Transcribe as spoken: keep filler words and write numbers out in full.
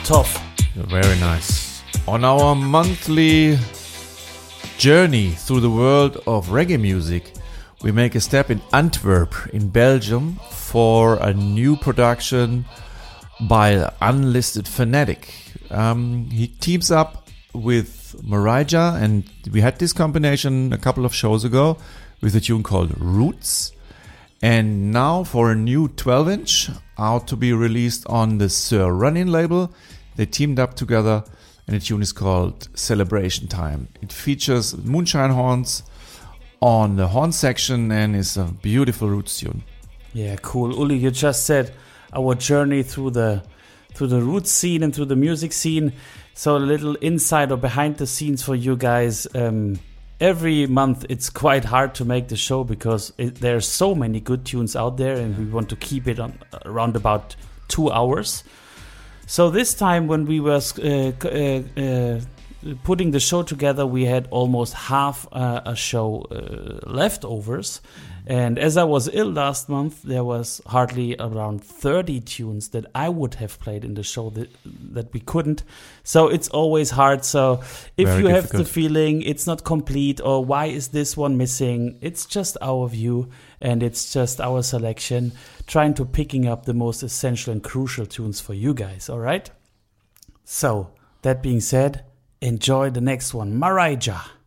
Toff. Very nice. On our monthly journey through the world of reggae music, we make a step in Antwerp, in Belgium, for a new production by Unlisted Fanatic. Um, he teams up with Marija, and we had this combination a couple of shows ago with a tune called Roots. And now for a new twelve inch out to be released on the Sir Running label, they teamed up together, and the tune is called Celebration Time. It features moonshine horns on the horn section and is a beautiful roots tune. Yeah, cool. Uli, you just said our journey through the through the roots scene and through the music scene. So a little inside or behind the scenes for you guys. Um, every month it's quite hard to make the show because it, there are so many good tunes out there, and we want to keep it on around about two hours. So this time when we were uh, uh, uh, putting the show together, we had almost half uh, a show uh, leftovers. And as I was ill last month, there was hardly around thirty tunes that I would have played in the show that, that we couldn't. So it's always hard. So if Very you difficult. have the feeling it's not complete or why is this one missing, it's just our view and it's just our selection, trying to picking up the most essential and crucial tunes for you guys, all right? So that being said, enjoy the next one, Marija.